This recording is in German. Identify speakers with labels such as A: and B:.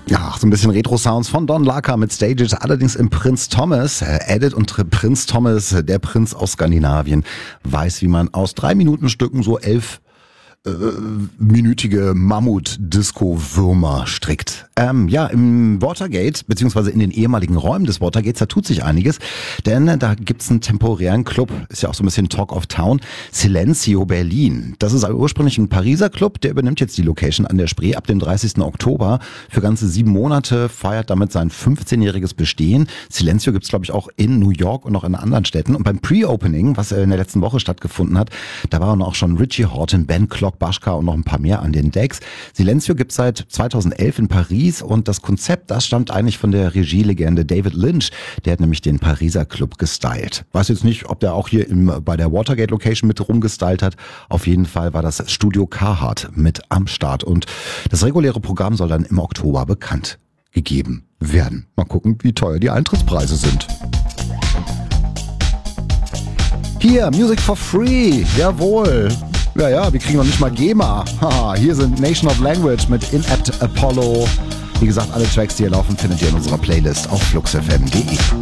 A: Ach, so ein bisschen Retro-Sounds von Don Laka mit Stages, allerdings im Prinz Thomas. Edit und Prinz Thomas, der Prinz aus Skandinavien, weiß, wie man aus 3-Minuten-Stücken so 11-minütige Mammut-Disco-Würmer strickt. Im Watergate, beziehungsweise in den ehemaligen Räumen des Watergates, da tut sich einiges, denn da gibt's einen temporären Club, ist ja auch so ein bisschen Talk of Town, Silencio Berlin. Das ist ursprünglich ein Pariser Club, der übernimmt jetzt die Location an der Spree ab dem 30. Oktober für ganze 7 Monate, feiert damit sein 15-jähriges Bestehen. Silencio gibt's, glaube ich, auch in New York und noch in anderen Städten. Und beim Pre-Opening, was in der letzten Woche stattgefunden hat, da waren auch schon Richie Horton, Ben Klock, Baschka und noch ein paar mehr an den Decks. Silencio gibt's seit 2011 in Paris und das Konzept, das stammt eigentlich von der Regielegende David Lynch. Der hat nämlich den Pariser Club gestylt. Weiß jetzt nicht, ob der auch hier bei der Watergate Location mit rumgestylt hat. Auf jeden Fall war das Studio Carhartt mit am Start und das reguläre Programm soll dann im Oktober bekannt gegeben werden. Mal gucken, wie teuer die Eintrittspreise sind. Hier, Music for Free, jawohl. Ja, wir kriegen noch nicht mal GEMA. Haha, hier sind Nation of Language mit Inapt Apollo. Wie gesagt, alle Tracks, die hier laufen, findet ihr in unserer Playlist auf fluxfm.de.